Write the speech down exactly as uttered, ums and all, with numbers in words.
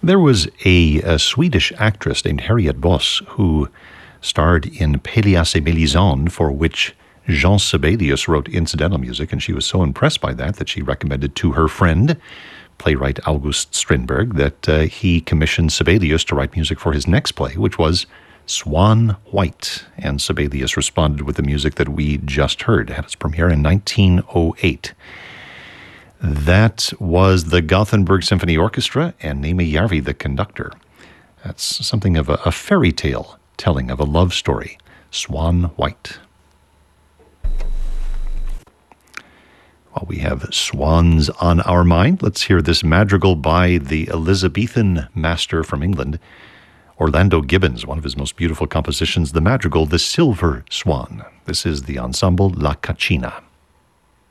There was a, a Swedish actress named Harriet Boss who starred in Pélias et Mélisande, for which Jean Sibelius wrote incidental music, and she was so impressed by that that she recommended to her friend, playwright August Strindberg, that uh, he commissioned Sibelius to write music for his next play, which was Swan White. And Sibelius responded with the music that we just heard. It had its premiere in nineteen oh eight. That was the Gothenburg Symphony Orchestra and Némi Järvi, the conductor. That's something of a, a fairy tale telling of a love story, Swan White. While we have swans on our mind, let's hear this madrigal by the Elizabethan master from England, Orlando Gibbons, one of his most beautiful compositions, the madrigal, The Silver Swan. This is the ensemble La Caccina.